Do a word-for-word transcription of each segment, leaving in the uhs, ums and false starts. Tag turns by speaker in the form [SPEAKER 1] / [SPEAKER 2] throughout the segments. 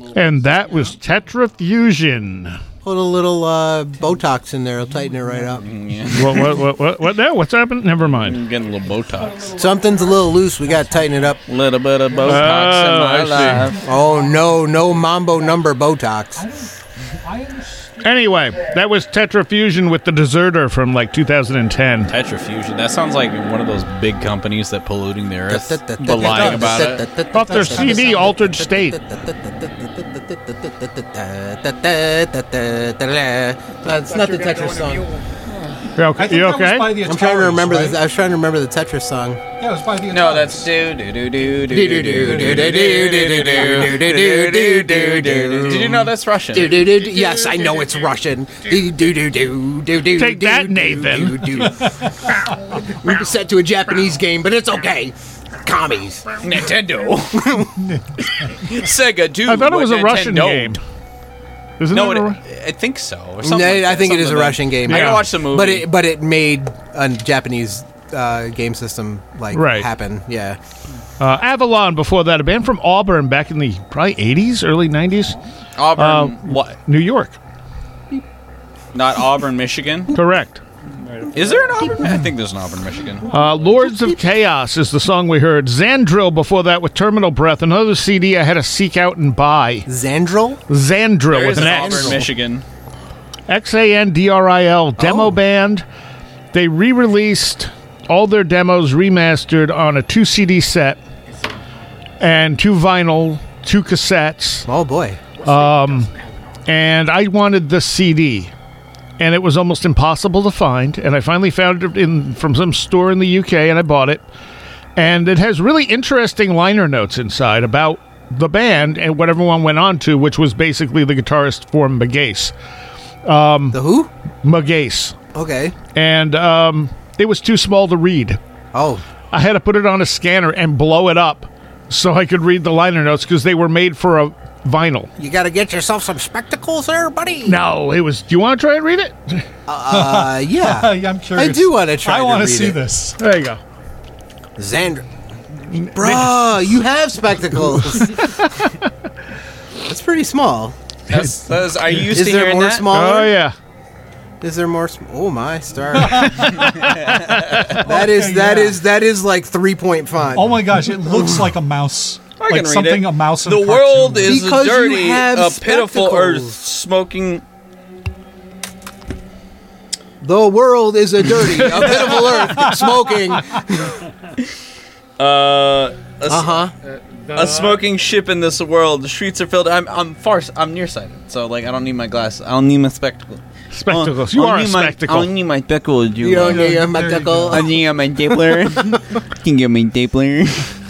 [SPEAKER 1] And that was Tetrafusion.
[SPEAKER 2] Put a little uh, Botox in there. It'll tighten it right up.
[SPEAKER 3] Yeah.
[SPEAKER 1] What, what, what, what, what now? What's happened? Never mind.
[SPEAKER 3] I'm getting a little Botox.
[SPEAKER 2] Something's a little loose. We got to tighten it up.
[SPEAKER 3] A little bit of Botox
[SPEAKER 1] Oh,
[SPEAKER 3] in my
[SPEAKER 1] I see.
[SPEAKER 3] life.
[SPEAKER 2] Oh, no. No Mambo number Botox.
[SPEAKER 1] Anyway, that was Tetrafusion with the Deserter from like two thousand ten.
[SPEAKER 3] Tetrafusion. That sounds like one of those big companies that polluting the earth, but lying about it.
[SPEAKER 1] Off their C D, Altered State.
[SPEAKER 2] That's not the Tetris song.
[SPEAKER 1] You okay? You okay?
[SPEAKER 2] I'm trying to remember this. I was trying to remember the Tetris song.
[SPEAKER 4] Yeah, it was by the
[SPEAKER 3] No,
[SPEAKER 4] Ataris.
[SPEAKER 3] that's do do do do do do do do do do. Did you know that's Russian?
[SPEAKER 2] Yes, I know it's Russian. Take
[SPEAKER 1] that, Nathan.
[SPEAKER 2] We were set to a Japanese game, but it's okay. Commies.
[SPEAKER 3] Nintendo. Sega do.
[SPEAKER 1] I thought it was
[SPEAKER 3] what
[SPEAKER 1] a Russian
[SPEAKER 3] Nintendo.
[SPEAKER 1] game. Isn't
[SPEAKER 3] No,
[SPEAKER 1] it?
[SPEAKER 3] it,
[SPEAKER 1] a Ru-
[SPEAKER 3] I think so. Or
[SPEAKER 2] No,
[SPEAKER 3] something like
[SPEAKER 2] I
[SPEAKER 3] that,
[SPEAKER 2] think it is a
[SPEAKER 3] something like
[SPEAKER 2] Russian
[SPEAKER 3] that.
[SPEAKER 2] game.
[SPEAKER 3] I
[SPEAKER 1] Yeah.
[SPEAKER 3] gotta watch the movie.
[SPEAKER 2] But it but it made a Japanese uh, game system like
[SPEAKER 1] Right.
[SPEAKER 2] happen. Yeah.
[SPEAKER 1] Uh, Avalon before that, a band from Auburn back in the probably eighties, early nineties.
[SPEAKER 3] Auburn,
[SPEAKER 1] uh,
[SPEAKER 3] what?
[SPEAKER 1] New York.
[SPEAKER 3] Not Auburn, Michigan.
[SPEAKER 1] Correct.
[SPEAKER 3] Is there an Auburn? I think there's an Auburn, Michigan.
[SPEAKER 1] Uh, Lords of Chaos is the song we heard. Xandril before that with Terminal Breath. Another C D I had to seek out and buy.
[SPEAKER 2] Xandril?
[SPEAKER 1] Xandril
[SPEAKER 3] There
[SPEAKER 1] with
[SPEAKER 3] is
[SPEAKER 1] an
[SPEAKER 3] an
[SPEAKER 1] X.
[SPEAKER 3] Auburn, Michigan.
[SPEAKER 1] X A N D R I L demo
[SPEAKER 2] Oh.
[SPEAKER 1] band. They re-released all their demos remastered on a two C D set and two vinyl, two cassettes.
[SPEAKER 2] Oh boy.
[SPEAKER 1] And I wanted the C D, and it was almost impossible to find. And I finally found it in from some store in the U K, and I bought it. And it has really interesting liner notes inside about the band and what everyone went on to, which was basically the guitarist for Magace.
[SPEAKER 2] The who?
[SPEAKER 1] Magace.
[SPEAKER 2] Okay.
[SPEAKER 1] And um, it was too small to read.
[SPEAKER 2] Oh.
[SPEAKER 1] I had to put it on a scanner and blow it up so I could read the liner notes because they were made for a vinyl.
[SPEAKER 2] You got to get yourself some spectacles there, buddy.
[SPEAKER 1] No, it was. Do you want to try and read it?
[SPEAKER 2] Uh, yeah.
[SPEAKER 4] Yeah, I'm curious.
[SPEAKER 2] I do want to try
[SPEAKER 4] I
[SPEAKER 2] to
[SPEAKER 4] want
[SPEAKER 2] read
[SPEAKER 4] to see
[SPEAKER 2] it.
[SPEAKER 4] this.
[SPEAKER 1] There you go.
[SPEAKER 2] Xandr. Bruh, you have spectacles. That's pretty small.
[SPEAKER 3] That's, that's, are you used
[SPEAKER 2] Is
[SPEAKER 3] to
[SPEAKER 2] there
[SPEAKER 3] hearing
[SPEAKER 2] more
[SPEAKER 3] that?
[SPEAKER 2] smaller?
[SPEAKER 1] Oh yeah.
[SPEAKER 2] Is there more? Sm- oh my star. that is that
[SPEAKER 4] yeah.
[SPEAKER 2] is that is like three point font.
[SPEAKER 4] Oh my gosh, it looks like a mouse.
[SPEAKER 3] I
[SPEAKER 4] like
[SPEAKER 3] can read
[SPEAKER 4] something
[SPEAKER 3] it.
[SPEAKER 4] a mouse in
[SPEAKER 3] The
[SPEAKER 4] a cartoon
[SPEAKER 3] world
[SPEAKER 4] movie.
[SPEAKER 3] is
[SPEAKER 2] Because
[SPEAKER 3] a
[SPEAKER 2] you
[SPEAKER 3] dirty,
[SPEAKER 2] have
[SPEAKER 3] a pitiful
[SPEAKER 2] spectacles.
[SPEAKER 3] earth, smoking.
[SPEAKER 2] The world is a dirty, a pitiful earth, smoking.
[SPEAKER 3] Uh, a,
[SPEAKER 2] Uh huh.
[SPEAKER 3] a smoking ship in this world. The streets are filled. I'm I'm far. I'm nearsighted, so like I don't need my glasses. I don't need my spectacles.
[SPEAKER 1] Spectacles.
[SPEAKER 3] I
[SPEAKER 1] You
[SPEAKER 3] don't
[SPEAKER 1] are a
[SPEAKER 3] need my-
[SPEAKER 1] spectacle.
[SPEAKER 3] I don't need my spectacles. You
[SPEAKER 2] You don't
[SPEAKER 3] uh,
[SPEAKER 2] need your
[SPEAKER 4] there you
[SPEAKER 2] spectacle.
[SPEAKER 3] I need my Doppler. Can you get my Doppler?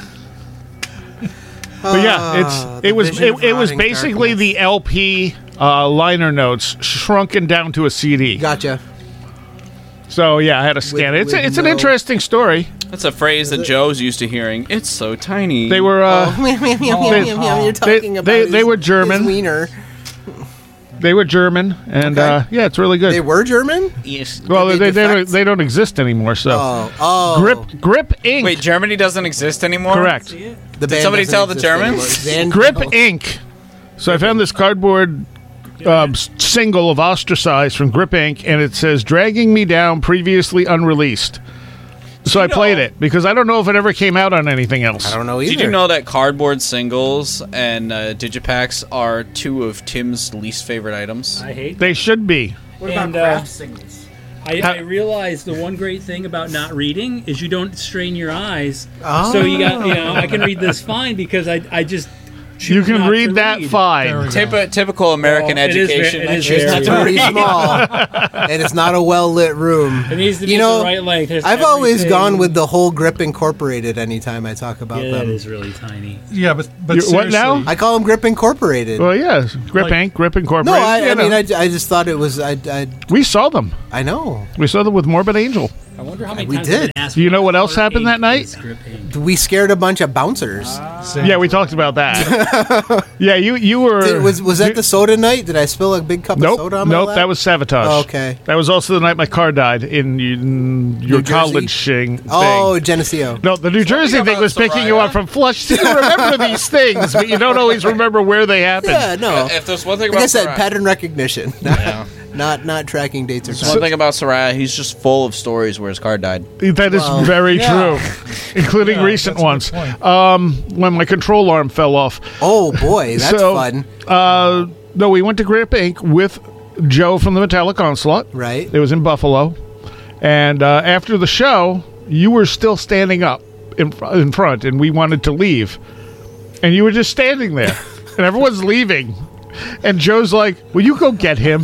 [SPEAKER 1] But yeah,
[SPEAKER 2] Ah,
[SPEAKER 1] it's
[SPEAKER 2] the
[SPEAKER 1] it was
[SPEAKER 2] vision
[SPEAKER 1] it,
[SPEAKER 2] of
[SPEAKER 1] it was
[SPEAKER 2] rotting
[SPEAKER 1] basically
[SPEAKER 2] darkness.
[SPEAKER 1] the L P uh, liner notes shrunken down to a C D.
[SPEAKER 2] Gotcha.
[SPEAKER 1] So yeah, I had to scan
[SPEAKER 2] With-
[SPEAKER 1] it. It's
[SPEAKER 2] with
[SPEAKER 1] a, it's an
[SPEAKER 2] no-
[SPEAKER 1] interesting story.
[SPEAKER 3] That's a phrase that Joe's used to hearing. It's so tiny.
[SPEAKER 1] They were uh,
[SPEAKER 2] Oh, meow, meow, meow,
[SPEAKER 1] They-
[SPEAKER 2] meow, meow, You're talking
[SPEAKER 1] they-
[SPEAKER 2] about
[SPEAKER 1] they-
[SPEAKER 2] his-
[SPEAKER 1] they were
[SPEAKER 2] his
[SPEAKER 1] German.
[SPEAKER 2] wiener.
[SPEAKER 1] they were German, and
[SPEAKER 2] Okay.
[SPEAKER 1] uh, yeah, it's really good.
[SPEAKER 2] They were German?
[SPEAKER 3] Yes.
[SPEAKER 1] well,
[SPEAKER 2] Did
[SPEAKER 1] they
[SPEAKER 2] they
[SPEAKER 1] they, don't,
[SPEAKER 2] defect?
[SPEAKER 1] they don't exist anymore. So
[SPEAKER 2] Oh, oh.
[SPEAKER 1] Grip Grip Inc.
[SPEAKER 3] Wait, Germany doesn't exist anymore?
[SPEAKER 1] Correct.
[SPEAKER 2] The band
[SPEAKER 3] somebody
[SPEAKER 2] doesn't
[SPEAKER 3] tell the
[SPEAKER 2] exist
[SPEAKER 3] Germans?
[SPEAKER 2] anymore.
[SPEAKER 1] Grip
[SPEAKER 2] Xandril.
[SPEAKER 1] Incorporated. So I found this cardboard um, s- single of Ostracized from Grip Incorporated, and it says "Dragging Me Down," previously unreleased. So I
[SPEAKER 3] You know-
[SPEAKER 1] played it because I don't know if it ever came out on anything else.
[SPEAKER 2] I don't know either.
[SPEAKER 3] Did you know that cardboard singles and uh, digipacks are two of Tim's least favorite items?
[SPEAKER 5] I hate
[SPEAKER 1] They should be.
[SPEAKER 5] What about craft singles? I, I realized the one great thing about not reading is you don't strain your eyes.
[SPEAKER 2] Oh.
[SPEAKER 5] So you got, you know, I can read this fine because I, I just.
[SPEAKER 1] You
[SPEAKER 5] choose
[SPEAKER 1] can
[SPEAKER 5] not
[SPEAKER 1] read
[SPEAKER 5] to
[SPEAKER 1] that
[SPEAKER 5] read.
[SPEAKER 1] fine.
[SPEAKER 4] There we go.
[SPEAKER 3] Typ- typical American
[SPEAKER 5] Well, it is ve-
[SPEAKER 3] education.
[SPEAKER 5] it
[SPEAKER 3] that
[SPEAKER 5] is
[SPEAKER 3] choose
[SPEAKER 5] very
[SPEAKER 3] not
[SPEAKER 2] It's
[SPEAKER 3] to
[SPEAKER 2] very
[SPEAKER 3] read.
[SPEAKER 2] small, and it's not a well lit room.
[SPEAKER 5] It needs to be
[SPEAKER 2] You know,
[SPEAKER 5] the right length. There's
[SPEAKER 2] I've always
[SPEAKER 5] everything.
[SPEAKER 2] gone with the whole Grip Incorporated anytime I talk about
[SPEAKER 5] Yeah, that
[SPEAKER 2] them.
[SPEAKER 5] is really tiny.
[SPEAKER 4] Yeah, but but
[SPEAKER 1] You- what now?
[SPEAKER 4] seriously,
[SPEAKER 2] I call them Grip Incorporated.
[SPEAKER 1] Well, yeah, Grip
[SPEAKER 4] Like-
[SPEAKER 1] Inc, Grip
[SPEAKER 2] no,
[SPEAKER 1] Incorporated.
[SPEAKER 2] I,
[SPEAKER 1] you
[SPEAKER 2] I mean,
[SPEAKER 1] know.
[SPEAKER 2] I, I just thought it was. I, I,
[SPEAKER 1] we saw them.
[SPEAKER 2] I know.
[SPEAKER 1] We saw them with Morbid Angel.
[SPEAKER 5] I wonder how many
[SPEAKER 2] We
[SPEAKER 5] times
[SPEAKER 2] did.
[SPEAKER 5] I've been asked
[SPEAKER 1] Do you know what
[SPEAKER 5] color
[SPEAKER 1] else happened
[SPEAKER 5] ink
[SPEAKER 1] that night?
[SPEAKER 5] is script ink.
[SPEAKER 2] We scared a bunch of bouncers.
[SPEAKER 1] Yeah, we talked about that. yeah, you you were.
[SPEAKER 2] Did, was was that the soda night? Did I spill a big cup
[SPEAKER 1] Nope,
[SPEAKER 2] of soda on my
[SPEAKER 1] nope.
[SPEAKER 2] lap?
[SPEAKER 1] That was sabotage.
[SPEAKER 2] Oh, okay.
[SPEAKER 1] That was also the night my car died in, in your
[SPEAKER 2] New Jersey?
[SPEAKER 1] college thing.
[SPEAKER 2] Oh,
[SPEAKER 1] thing.
[SPEAKER 2] Geneseo.
[SPEAKER 1] No, the New Jersey thing
[SPEAKER 3] about
[SPEAKER 1] was picking you
[SPEAKER 3] Soraya?
[SPEAKER 1] up from Flush. See, you remember these things, but you don't always remember where they happened.
[SPEAKER 2] Yeah, no.
[SPEAKER 3] If there's one thing
[SPEAKER 2] Like
[SPEAKER 3] about
[SPEAKER 2] I said,
[SPEAKER 3] Soraya-
[SPEAKER 2] pattern recognition. not not tracking dates or
[SPEAKER 3] One
[SPEAKER 2] something.
[SPEAKER 3] thing about Soraya, he's just full of stories where his car died.
[SPEAKER 1] That is
[SPEAKER 2] Well,
[SPEAKER 1] very
[SPEAKER 4] yeah.
[SPEAKER 1] true, including
[SPEAKER 4] Yeah,
[SPEAKER 1] recent
[SPEAKER 4] that's a good
[SPEAKER 1] ones.
[SPEAKER 4] point.
[SPEAKER 1] Um, when my control arm fell off.
[SPEAKER 2] Oh boy, that's
[SPEAKER 1] So,
[SPEAKER 2] fun.
[SPEAKER 1] Uh, no, we went to Grip Incorporated with Joe from the Metallic Onslaught.
[SPEAKER 2] Right.
[SPEAKER 1] It was in Buffalo. And uh, after the show, you were still standing up in, fr- in front, and we wanted to leave. And you were just standing there, and everyone's leaving. And Joe's like, will you go get him?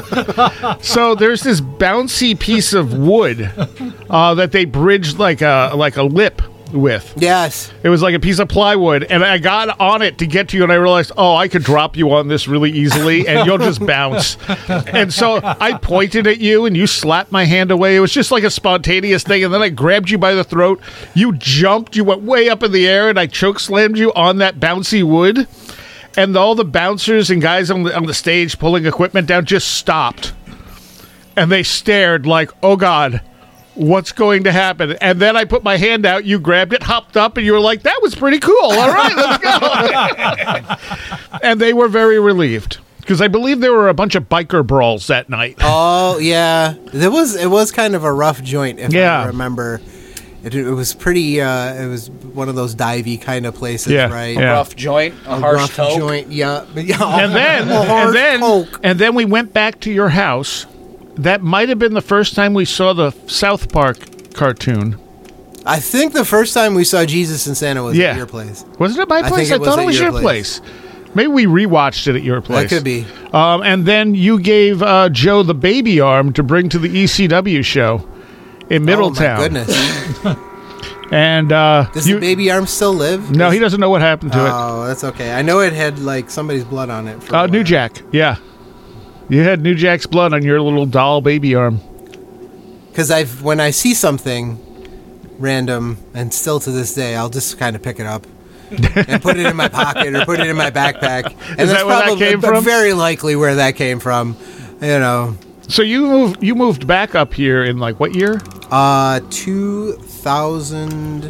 [SPEAKER 1] So there's this bouncy piece of wood uh, that they bridged like a like a lip with.
[SPEAKER 2] Yes.
[SPEAKER 1] It was like a piece of plywood, and I got on it to get to you, and I realized, oh, I could drop you on this really easily, and you'll just bounce. And so I pointed at you, and you slapped my hand away. It was just like a spontaneous thing, and then I grabbed you by the throat. You jumped, you went way up in the air, and I choke slammed you on that bouncy wood. And all the bouncers and guys on the, on the stage pulling equipment down just stopped. And they stared like, oh, God, what's going to happen? And then I put my hand out, you grabbed it, hopped up, and you were like, that was pretty cool. All right, let's go. And they were very relieved. Because I believe there were a bunch of biker brawls that night.
[SPEAKER 2] Oh yeah. It was it was kind of a rough joint if
[SPEAKER 1] Yeah.
[SPEAKER 2] I remember. It, it was pretty. Uh, it was one of those divey kind of places,
[SPEAKER 1] Yeah,
[SPEAKER 2] right?
[SPEAKER 1] yeah.
[SPEAKER 3] Rough joint, a,
[SPEAKER 2] A
[SPEAKER 3] harsh
[SPEAKER 2] rough
[SPEAKER 3] toe.
[SPEAKER 2] joint. Yeah. But yeah.
[SPEAKER 1] And then,
[SPEAKER 2] a harsh
[SPEAKER 1] and then,
[SPEAKER 2] Coke.
[SPEAKER 1] and then we went back to your house. That might have been the first time we saw the South Park cartoon.
[SPEAKER 2] I think the first time we saw Jesus and Santa was
[SPEAKER 1] Yeah.
[SPEAKER 2] at your place.
[SPEAKER 1] Wasn't it my
[SPEAKER 2] I
[SPEAKER 1] place?
[SPEAKER 2] think
[SPEAKER 1] I,
[SPEAKER 2] it was
[SPEAKER 1] thought it
[SPEAKER 2] at
[SPEAKER 1] was
[SPEAKER 2] your
[SPEAKER 1] your place. Maybe we rewatched it at your place.
[SPEAKER 2] That could be.
[SPEAKER 1] Um, and then you gave uh, Joe the baby arm to bring to the E C W show in Middletown.
[SPEAKER 2] Oh my goodness.
[SPEAKER 1] And uh,
[SPEAKER 2] Does
[SPEAKER 1] you,
[SPEAKER 2] the baby arm still live?
[SPEAKER 1] no, he doesn't know what happened to it.
[SPEAKER 2] Oh, that's okay. I know it had like somebody's blood on it. For a
[SPEAKER 1] Uh,
[SPEAKER 2] while.
[SPEAKER 1] New Jack, yeah. You had New Jack's blood on your little doll baby arm.
[SPEAKER 2] Because I've when I see something random, and still to this day, I'll just kind of pick it up and put it in my pocket or put it in my backpack. And
[SPEAKER 1] Is
[SPEAKER 2] that's
[SPEAKER 1] that where that
[SPEAKER 2] probably
[SPEAKER 1] came
[SPEAKER 2] but
[SPEAKER 1] from?
[SPEAKER 2] Very likely where that came from. You know,
[SPEAKER 1] So you moved you moved back up here in like what year?
[SPEAKER 2] uh, two thousand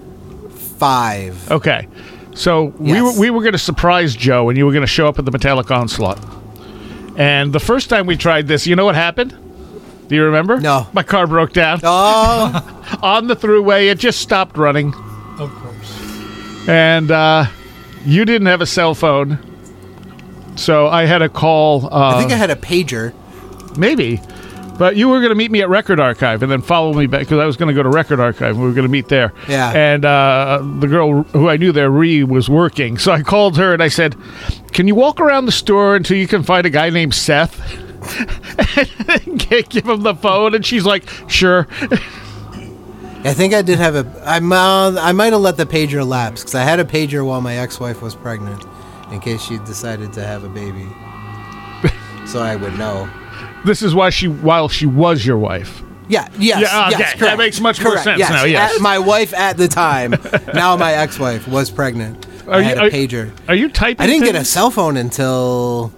[SPEAKER 2] five.
[SPEAKER 1] Okay. So we
[SPEAKER 2] Yes.
[SPEAKER 1] were we were going to surprise Joe, and you were going to show up at the Metallic Onslaught. And the first time we tried this, you know what happened? Do you remember?
[SPEAKER 2] No.
[SPEAKER 1] My car broke down
[SPEAKER 2] Oh,
[SPEAKER 1] on the throughway. It just stopped running,
[SPEAKER 4] Of course.
[SPEAKER 1] and uh, you didn't have a cell phone, so I had to call. Uh,
[SPEAKER 2] I think I had a pager.
[SPEAKER 1] maybe. But you were going to meet me at Record Archive and then follow me back because I was going to go to Record Archive. And we were going to meet there.
[SPEAKER 2] Yeah.
[SPEAKER 1] And uh, the girl who I knew there, Ree, was working. So I called her and I said, can you walk around the store until you can find a guy named Seth? and give him the phone. And she's like, sure.
[SPEAKER 2] I think I did have a. I uh, I might have let the pager lapse because I had a pager while my ex-wife was pregnant, in case she decided to have a baby. So I would know.
[SPEAKER 1] This is why she, while she was your wife.
[SPEAKER 2] Yeah, yes,
[SPEAKER 1] Yeah, okay,
[SPEAKER 2] yes,
[SPEAKER 1] that
[SPEAKER 2] correct.
[SPEAKER 1] makes much more
[SPEAKER 2] Correct,
[SPEAKER 1] sense
[SPEAKER 2] yes.
[SPEAKER 1] now, yes.
[SPEAKER 2] At- my wife at the time, now my ex-wife, was pregnant.
[SPEAKER 1] Are
[SPEAKER 2] I
[SPEAKER 1] you-
[SPEAKER 2] had a
[SPEAKER 1] are-
[SPEAKER 2] pager.
[SPEAKER 1] Are you typing
[SPEAKER 2] I didn't get a
[SPEAKER 1] things?
[SPEAKER 2] cell phone until...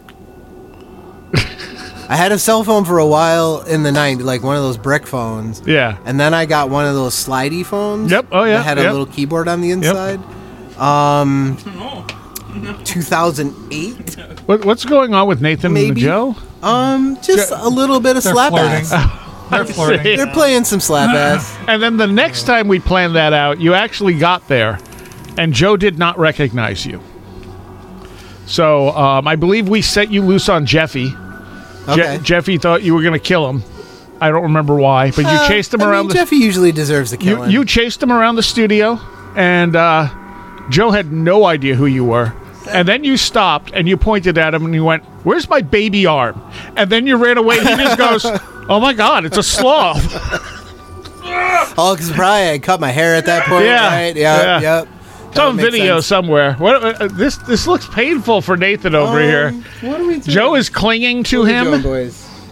[SPEAKER 2] I had a cell phone for a while in the nineties, like one of those brick phones.
[SPEAKER 1] Yeah.
[SPEAKER 2] And then I got one of those slidey phones.
[SPEAKER 1] Yep, oh, yeah,
[SPEAKER 2] That had
[SPEAKER 1] yep.
[SPEAKER 2] a little keyboard on the inside. Um, two thousand eight.
[SPEAKER 1] What, what's going on with Nathan
[SPEAKER 2] Maybe.
[SPEAKER 1] and Joe?
[SPEAKER 2] Um, just a little bit of
[SPEAKER 4] They're
[SPEAKER 2] slap
[SPEAKER 4] flirting.
[SPEAKER 2] ass.
[SPEAKER 4] They're flirting.
[SPEAKER 2] They're playing some slap ass.
[SPEAKER 1] And then the next time we planned that out, you actually got there, and Joe did not recognize you. So um, I believe we set you loose on Jeffy. Je-
[SPEAKER 2] Okay.
[SPEAKER 1] Jeffy thought you were going to kill him. I don't remember why, but you
[SPEAKER 2] Uh,
[SPEAKER 1] chased him
[SPEAKER 2] I
[SPEAKER 1] around
[SPEAKER 2] mean,
[SPEAKER 1] the
[SPEAKER 2] Jeffy usually deserves a
[SPEAKER 1] you,
[SPEAKER 2] killing.
[SPEAKER 1] you chased him around the studio, and uh, Joe had no idea who you were. And then you stopped and you pointed at him and you went, "Where's my baby arm?" And then you ran away. He just goes, "Oh my God, it's a sloth."
[SPEAKER 2] Oh, because probably I cut my hair at that point,
[SPEAKER 1] Yeah,
[SPEAKER 2] right?
[SPEAKER 1] yeah.
[SPEAKER 2] Yep, yep.
[SPEAKER 1] It's on
[SPEAKER 2] That makes
[SPEAKER 1] video
[SPEAKER 2] sense.
[SPEAKER 1] somewhere. What uh, this this looks painful for Nathan over here.
[SPEAKER 2] Um, What are we doing?
[SPEAKER 1] Joe is clinging to
[SPEAKER 2] What are we doing,
[SPEAKER 1] him.
[SPEAKER 2] boys?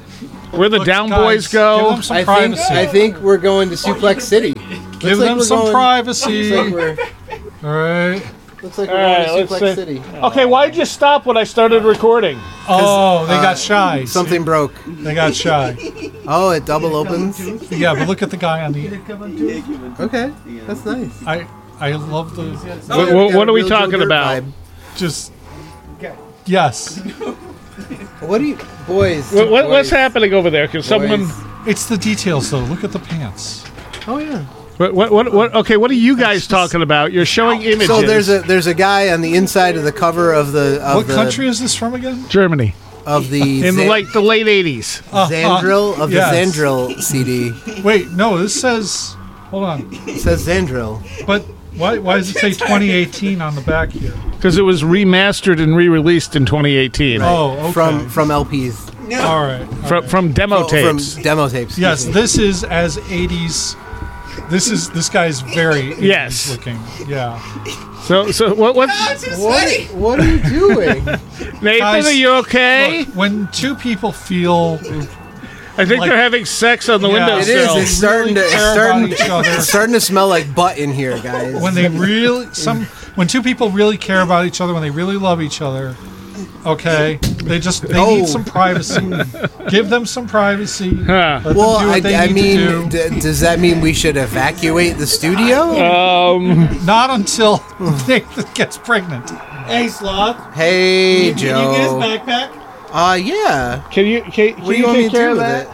[SPEAKER 1] Where the
[SPEAKER 6] Look,
[SPEAKER 1] down
[SPEAKER 6] guys,
[SPEAKER 1] boys
[SPEAKER 6] Give
[SPEAKER 1] go.
[SPEAKER 6] them some
[SPEAKER 2] I think
[SPEAKER 6] privacy.
[SPEAKER 2] I think we're going to Suplex City.
[SPEAKER 6] give
[SPEAKER 2] Looks like
[SPEAKER 6] them
[SPEAKER 2] we're
[SPEAKER 6] some
[SPEAKER 2] going-
[SPEAKER 6] privacy.
[SPEAKER 2] Looks like we're,
[SPEAKER 6] All right.
[SPEAKER 2] looks like we're
[SPEAKER 1] All right,
[SPEAKER 2] going to
[SPEAKER 1] let's
[SPEAKER 2] Suplex
[SPEAKER 1] see.
[SPEAKER 2] City.
[SPEAKER 1] Okay, why'd you stop when I started recording?
[SPEAKER 6] Oh, they
[SPEAKER 2] uh,
[SPEAKER 6] got shy.
[SPEAKER 2] Something broke.
[SPEAKER 6] They got shy.
[SPEAKER 2] Oh, it double opens.
[SPEAKER 6] Yeah, but look at the guy on the.
[SPEAKER 2] Okay, that's nice.
[SPEAKER 6] I I love the
[SPEAKER 1] What, what, what are we talking about?
[SPEAKER 6] just. Yes,
[SPEAKER 2] What do you, boys?
[SPEAKER 1] What, what, what's
[SPEAKER 2] boys,
[SPEAKER 1] happening over there? Can someone?
[SPEAKER 2] boys.
[SPEAKER 6] it's the details though. Look at the pants.
[SPEAKER 2] Oh yeah.
[SPEAKER 1] What, what, what, what? Okay, what are you guys talking about? You're showing images.
[SPEAKER 2] So there's a there's a guy on the inside of the cover of the of
[SPEAKER 6] What
[SPEAKER 2] the
[SPEAKER 6] country is this from again?
[SPEAKER 1] Germany
[SPEAKER 2] of the
[SPEAKER 1] in the
[SPEAKER 2] Zan-
[SPEAKER 1] late the late eighties.
[SPEAKER 6] Uh, uh,
[SPEAKER 2] Zandril of
[SPEAKER 6] yes.
[SPEAKER 2] the Zandril C D.
[SPEAKER 6] Wait, no, this says. Hold on,
[SPEAKER 2] It says Zandril.
[SPEAKER 6] but why why does it say twenty eighteen on the back here?
[SPEAKER 1] Because it was remastered and re-released in twenty eighteen
[SPEAKER 6] Oh, okay.
[SPEAKER 2] From from L Ps.
[SPEAKER 6] all right.
[SPEAKER 1] from from demo
[SPEAKER 2] Oh,
[SPEAKER 1] tapes.
[SPEAKER 2] From demo tapes.
[SPEAKER 6] Yes,
[SPEAKER 2] excuse me.
[SPEAKER 6] this is as eighties. This is this guy's very eighties
[SPEAKER 1] Yes.
[SPEAKER 6] looking. Yeah.
[SPEAKER 1] So so what what's
[SPEAKER 2] What, what are you doing?
[SPEAKER 1] Nathan?
[SPEAKER 6] Guys,
[SPEAKER 1] Are you okay?
[SPEAKER 6] Look, when two people feel
[SPEAKER 1] I think
[SPEAKER 6] like-
[SPEAKER 1] they're having sex on the
[SPEAKER 6] Yeah.
[SPEAKER 1] windowsill.
[SPEAKER 2] It is. It's starting to.
[SPEAKER 6] really
[SPEAKER 2] It's
[SPEAKER 6] care
[SPEAKER 2] starting,
[SPEAKER 6] about each other.
[SPEAKER 2] it's starting to smell like butt in here, guys.
[SPEAKER 6] when they really some when two people really care about each other, when they really love each other, okay, they just they
[SPEAKER 2] Oh.
[SPEAKER 6] need some privacy. Give them some privacy.
[SPEAKER 1] Huh.
[SPEAKER 6] Let
[SPEAKER 2] well,
[SPEAKER 6] them do what
[SPEAKER 2] I,
[SPEAKER 6] they
[SPEAKER 2] I
[SPEAKER 6] need
[SPEAKER 2] mean,
[SPEAKER 6] to do.
[SPEAKER 2] d- does that mean we should evacuate the studio?
[SPEAKER 1] Um,
[SPEAKER 6] Not until Nathan gets pregnant.
[SPEAKER 4] Hey, Sloth.
[SPEAKER 2] hey,
[SPEAKER 4] Can you get his
[SPEAKER 2] Joe.
[SPEAKER 4] backpack?
[SPEAKER 2] Uh, yeah.
[SPEAKER 1] can you can, can
[SPEAKER 2] What do
[SPEAKER 1] you
[SPEAKER 2] you want me
[SPEAKER 1] take
[SPEAKER 2] to
[SPEAKER 1] care
[SPEAKER 2] do
[SPEAKER 1] of
[SPEAKER 2] with
[SPEAKER 1] that?
[SPEAKER 2] it?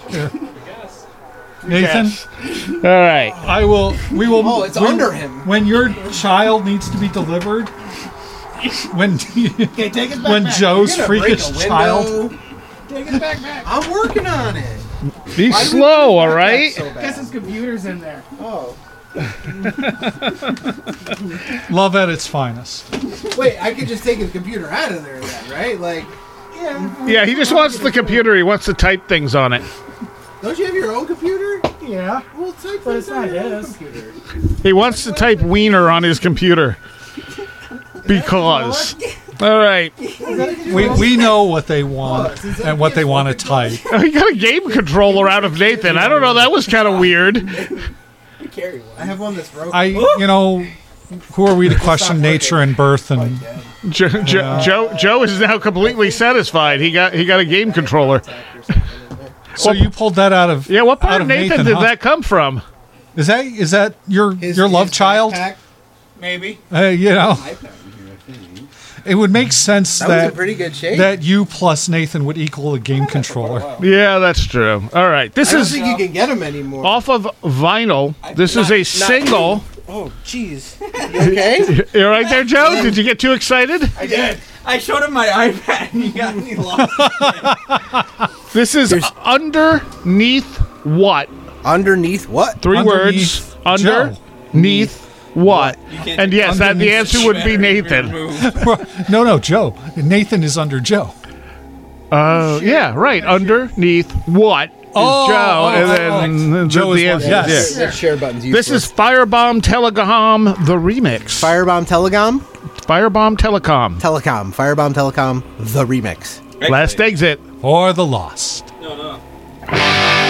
[SPEAKER 6] Nathan,
[SPEAKER 1] Yes. All right.
[SPEAKER 6] I will. We will.
[SPEAKER 2] Oh, it's
[SPEAKER 6] when-
[SPEAKER 2] under him.
[SPEAKER 6] When your child needs to be delivered, when
[SPEAKER 4] Okay, take his backpack.
[SPEAKER 6] when Joe's
[SPEAKER 2] You're gonna break
[SPEAKER 6] freakish
[SPEAKER 2] a window.
[SPEAKER 6] child.
[SPEAKER 4] Take his backpack.
[SPEAKER 2] I'm working on it.
[SPEAKER 1] Be
[SPEAKER 2] Why would
[SPEAKER 1] slow,
[SPEAKER 2] you
[SPEAKER 1] all
[SPEAKER 2] do that
[SPEAKER 1] right?
[SPEAKER 2] so
[SPEAKER 4] Guess
[SPEAKER 2] bad?
[SPEAKER 4] his computer's in there.
[SPEAKER 2] Oh.
[SPEAKER 6] Love at its finest.
[SPEAKER 2] Wait, I could just take his computer out of there then, right? Like,
[SPEAKER 1] Yeah, he just wants the computer. He wants to type things on it.
[SPEAKER 2] don't you have your own computer?
[SPEAKER 4] Yeah.
[SPEAKER 2] Well, type
[SPEAKER 4] But it's
[SPEAKER 2] things on
[SPEAKER 4] not
[SPEAKER 2] your own
[SPEAKER 4] his.
[SPEAKER 2] computer.
[SPEAKER 1] He wants to type wiener on his computer. Because. All right.
[SPEAKER 6] We, we know what they want and what they want to type.
[SPEAKER 1] Oh, he got a game controller out of Nathan. I don't know. That was kind of weird.
[SPEAKER 2] I have one that's broken.
[SPEAKER 6] I, you know, who are we to question nature and birth? And
[SPEAKER 1] Jo- Jo- Joe Joe is now completely satisfied. He got he got a game controller.
[SPEAKER 6] so you pulled that out of
[SPEAKER 1] Yeah, what part
[SPEAKER 6] out
[SPEAKER 1] of
[SPEAKER 6] of
[SPEAKER 1] Nathan,
[SPEAKER 6] Nathan,
[SPEAKER 1] did
[SPEAKER 6] huh?
[SPEAKER 1] that come from?
[SPEAKER 6] Is that is that your
[SPEAKER 2] His-
[SPEAKER 6] your love
[SPEAKER 2] his
[SPEAKER 6] child?
[SPEAKER 2] backpack.
[SPEAKER 4] Maybe.
[SPEAKER 6] Uh, you know, it would make sense
[SPEAKER 2] That was in
[SPEAKER 6] that
[SPEAKER 2] pretty good shape.
[SPEAKER 6] that you plus Nathan would equal a game controller.
[SPEAKER 1] Yeah, that's true. All right. This
[SPEAKER 2] I don't
[SPEAKER 1] is
[SPEAKER 2] think you can get them anymore.
[SPEAKER 1] off of vinyl. This is a single.
[SPEAKER 2] Oh, jeez. You okay?
[SPEAKER 1] You all right there, Joe? Did you get too excited?
[SPEAKER 4] I did.
[SPEAKER 3] I showed him my iPad and he got me lost.
[SPEAKER 1] This is underneath what?
[SPEAKER 2] Underneath what?
[SPEAKER 1] Three
[SPEAKER 6] Underneath
[SPEAKER 1] words.
[SPEAKER 6] Joe.
[SPEAKER 1] Underneath what?
[SPEAKER 3] can't
[SPEAKER 1] And yes, that the
[SPEAKER 6] underneath
[SPEAKER 1] answer would be Nathan.
[SPEAKER 6] No, no, Joe. Nathan is under Joe.
[SPEAKER 1] Uh, yeah, right. Underneath what is
[SPEAKER 6] Oh,
[SPEAKER 1] Joe?
[SPEAKER 6] oh,
[SPEAKER 1] and
[SPEAKER 6] oh,
[SPEAKER 1] then
[SPEAKER 6] oh.
[SPEAKER 1] the,
[SPEAKER 6] Joe
[SPEAKER 1] the
[SPEAKER 6] is one,
[SPEAKER 1] answer.
[SPEAKER 6] yes.
[SPEAKER 1] yeah.
[SPEAKER 2] That share button's
[SPEAKER 1] This
[SPEAKER 2] useless.
[SPEAKER 1] is Firebomb Telecom, the remix.
[SPEAKER 2] Firebomb Telecom?
[SPEAKER 1] Firebomb Telecom.
[SPEAKER 2] Telecom. Firebomb Telecom, the remix.
[SPEAKER 1] Last exit.
[SPEAKER 6] For the lost.
[SPEAKER 3] No, no.